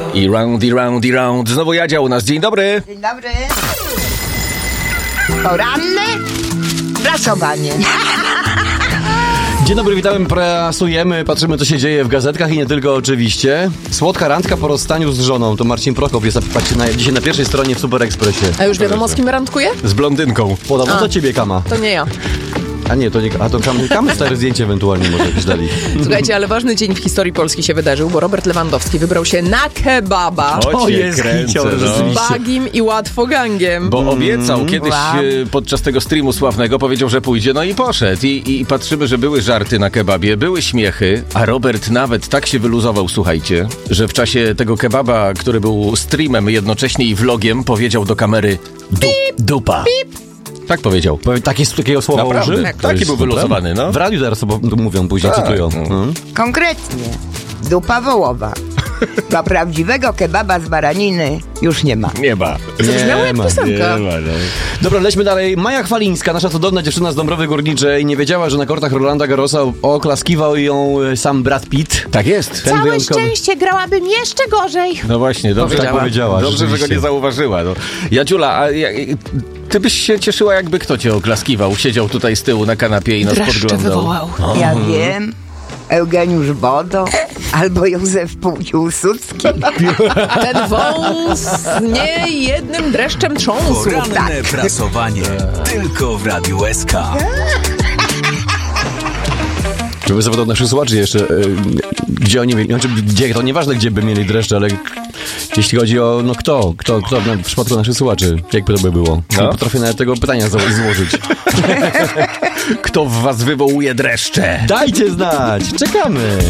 I round. Znowu Jadzia u nas. Dzień dobry. Dzień dobry. Poranne prasowanie. Dzień dobry, witamy, prasujemy, patrzymy co się dzieje w gazetkach i nie tylko oczywiście. Słodka randka po rozstaniu z żoną, to Marcin Prokop jest dzisiaj na pierwszej stronie w Super Expressie. A już wiadomo, z kim randkuje? Z blondynką. Podobno to ciebie, Kama. To nie ja. A nie, to nie, a to Kamy stare zdjęcie ewentualnie może jakieś dali. Słuchajcie, ale ważny dzień w historii Polski się wydarzył, bo Robert Lewandowski wybrał się na kebaba. O, jest kręcę, Z Bagim i Łatwogangiem. Bo obiecał kiedyś podczas tego streamu sławnego, powiedział, że pójdzie, no i poszedł. I patrzymy, że były żarty na kebabie, były śmiechy, a Robert nawet tak się wyluzował, słuchajcie, że w czasie tego kebaba, który był streamem jednocześnie i vlogiem, powiedział do kamery dupa. Pip. Tak powiedział. Takiego słowa Naprawdę? użył? Taki był wyluzowany, no. W radiu teraz to mówią, później cytują. Konkretnie, dupa wołowa. Dla prawdziwego kebaba z baraniny już nie ma. Nie ma. Zabrzmiało jak piosenka. Dobra, lećmy dalej. Maja Chwalińska, nasza cudowna dziewczyna z Dąbrowy Górniczej, nie wiedziała, że na kortach Rolanda Garrosa oklaskiwał ją sam Brad Pitt. Tak jest. Ten Całe wyjątkowy... szczęście, grałabym jeszcze gorzej. No właśnie, dobrze Tak powiedziała, dobrze, że go rzeczywiście. nie zauważyła. No. Jadziula, ty byś się cieszyła, jakby kto cię oklaskiwał? Siedział tutaj z tyłu na kanapie i nas Dreszcze podglądał. wywołał. Ja wiem. Eugeniusz Bodo albo Józef Piłsudski. Ten wąs nie jednym dreszczem trząsł. Poranne prasowanie tylko w Radiu SK. Żeby zapytał naszych słuchaczy jeszcze, gdzie oni mieli, znaczy gdzie, to nieważne gdzie by mieli dreszcze, ale jeśli chodzi o, no kto w przypadku naszych słuchaczy, jakby to by było. No. Nie potrafię nawet tego pytania złożyć. Kto w was wywołuje dreszcze? Dajcie znać, czekamy.